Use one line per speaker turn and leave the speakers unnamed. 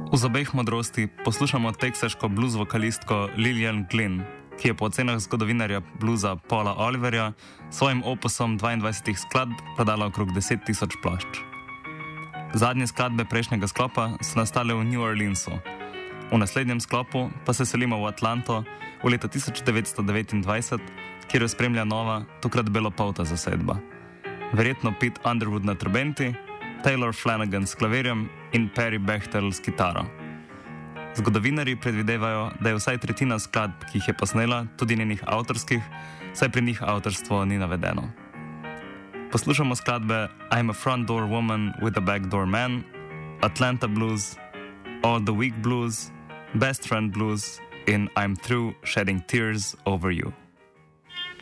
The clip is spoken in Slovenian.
V Zobeh modrosti poslušamo teksaško blues vokalistko Lillian Glynn, ki je po ocenah zgodovinarja bluza Paula Oliverja svojim opusom 22 skladb prodala okrog 10 000 plašč. Zadnje skladbe prejšnjega sklopa so nastale v New Orleansu. V naslednjem sklopu pa se selimo v Atlanto v leto 1929, kjer jo spremlja nova, tokrat belopolta zasedba. Verjetno Pete Underwood na trobenti, Taylor Flanagan s klavirjem in Perry Bechtel s kitaro. Zgodovinarji predvidevajo, da je vsaj tretjina skladb, ki jih je posnela, tudi njenih avtorskih, saj pri njih avtorstvo ni navedeno. Poslušamo skladbe I'm a Front Door Woman with a Backdoor Man, Atlanta Blues, All the Week Blues, Best Friend Blues in I'm Through Shedding Tears Over You.